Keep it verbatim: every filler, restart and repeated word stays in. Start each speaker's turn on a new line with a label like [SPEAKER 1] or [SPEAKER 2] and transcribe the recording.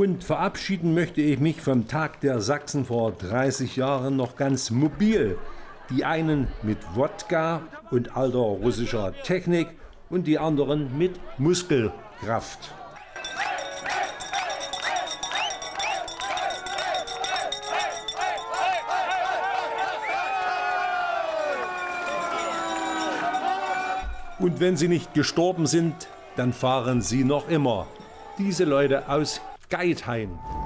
[SPEAKER 1] Und verabschieden möchte ich mich vom Tag der Sachsen vor dreißig Jahren noch ganz mobil. Die einen mit Wodka und alter russischer Technik und die anderen mit Muskelkraft. Und wenn sie nicht gestorben sind, dann fahren sie noch immer. Diese Leute aus Geithain.